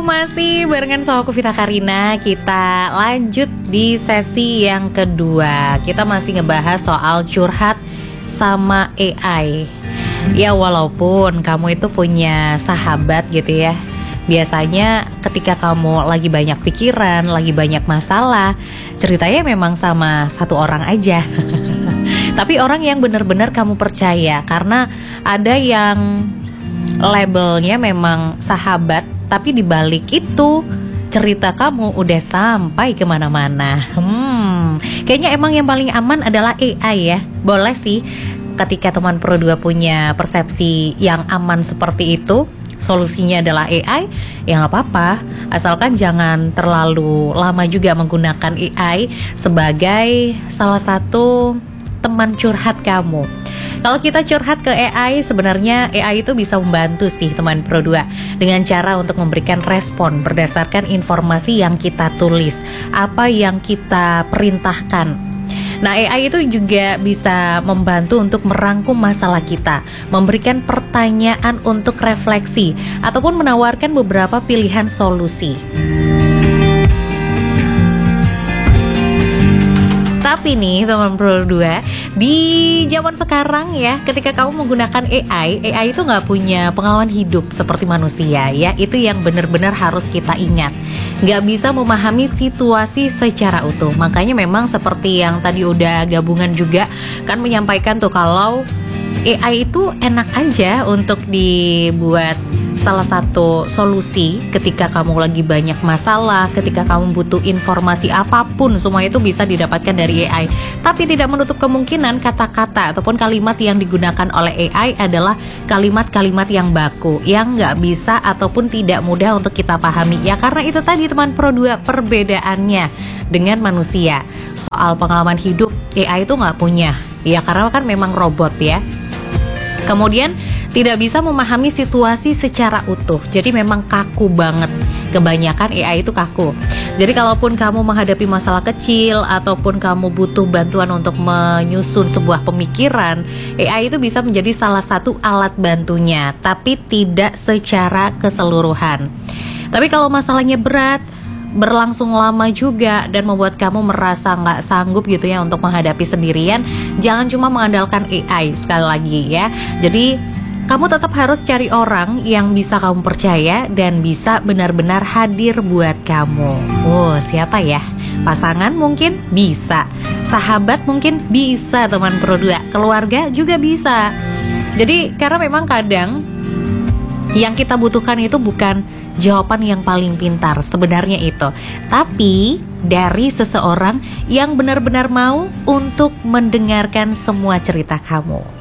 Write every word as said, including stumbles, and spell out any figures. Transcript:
masih barengan sama aku Vita Karina. Kita lanjut di sesi yang kedua. Kita masih ngebahas soal curhat sama A I. Ya walaupun kamu itu punya sahabat gitu ya, biasanya ketika kamu lagi banyak pikiran, lagi banyak masalah, ceritanya memang sama satu orang aja. Tapi orang yang benar-benar kamu percaya. Karena ada yang labelnya memang sahabat, tapi dibalik itu cerita kamu udah sampai kemana-mana. Hmm, kayaknya emang yang paling aman adalah A I ya. Boleh sih ketika teman Pro dua punya persepsi yang aman seperti itu, solusinya adalah A I, ya nggak apa-apa. Asalkan jangan terlalu lama juga menggunakan A I sebagai salah satu teman curhat kamu. Kalau kita curhat ke A I, sebenarnya A I itu bisa membantu sih teman Pro dua dengan cara untuk memberikan respon berdasarkan informasi yang kita tulis, apa yang kita perintahkan. Nah, A I itu juga bisa membantu untuk merangkum masalah kita, memberikan pertanyaan untuk refleksi, ataupun menawarkan beberapa pilihan solusi. Tapi nih teman Pro dua, di zaman sekarang ya, ketika kamu menggunakan A I, A I itu nggak punya pengalaman hidup seperti manusia ya. Itu yang benar-benar harus kita ingat. Nggak bisa memahami situasi secara utuh. Makanya memang seperti yang tadi udah gabungan juga kan menyampaikan tuh, kalau A I itu enak aja untuk dibuat salah satu solusi ketika kamu lagi banyak masalah, ketika kamu butuh informasi apapun, semua itu bisa didapatkan dari A I. Tapi tidak menutup kemungkinan kata-kata ataupun kalimat yang digunakan oleh A I adalah kalimat-kalimat yang baku, yang nggak bisa ataupun tidak mudah untuk kita pahami. Ya karena itu tadi teman Pro dua, perbedaannya dengan manusia. Soal pengalaman hidup, A I itu nggak punya. Ya karena kan memang robot ya. Kemudian tidak bisa memahami situasi secara utuh. Jadi memang kaku banget. Kebanyakan A I itu kaku. Jadi kalaupun kamu menghadapi masalah kecil ataupun kamu butuh bantuan untuk menyusun sebuah pemikiran, A I itu bisa menjadi salah satu alat bantunya, tapi tidak secara keseluruhan. Tapi kalau masalahnya berat, berlangsung lama juga, dan membuat kamu merasa nggak sanggup gitu ya untuk menghadapi sendirian, jangan cuma mengandalkan A I sekali lagi ya. Jadi kamu tetap harus cari orang yang bisa kamu percaya dan bisa benar-benar hadir buat kamu. Oh, siapa ya? Pasangan mungkin bisa, sahabat mungkin bisa teman Pro dua, keluarga juga bisa. Jadi karena memang kadang yang kita butuhkan itu bukan jawaban yang paling pintar sebenarnya itu, tapi dari seseorang yang benar-benar mau untuk mendengarkan semua cerita kamu.